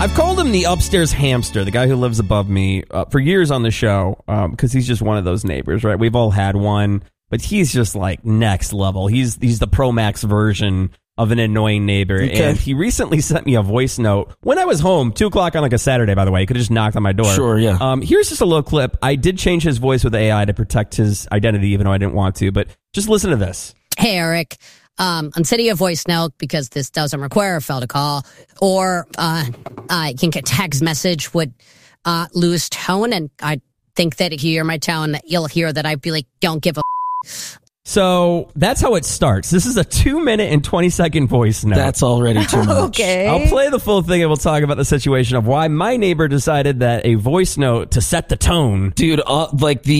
I've called him the upstairs hamster, the guy who lives above me, for years on the show, because he's just one of those neighbors, right? We've all had one, but he's just like next level. He's the Pro Max version of an annoying neighbor. Okay. And he recently sent me a voice note when I was home, 2 o'clock on like a Saturday, by the way. He could have just knocked on my door. Sure, yeah. Here's just a little clip. I did change his voice with AI to protect his identity, even though I didn't want to, but just listen to this. Hey, Eric. I'm sending you a voice note because this doesn't require a phone to call, or I think a text message would lose tone, and I think that if you hear my tone, you'll hear that I'd be like, don't give a So that's how it starts. This is a 2-minute and 20-second voice note. That's already too much. Okay. I'll play the full thing and we'll talk about the situation of why my neighbor decided that a voice note to set the tone. Dude, like the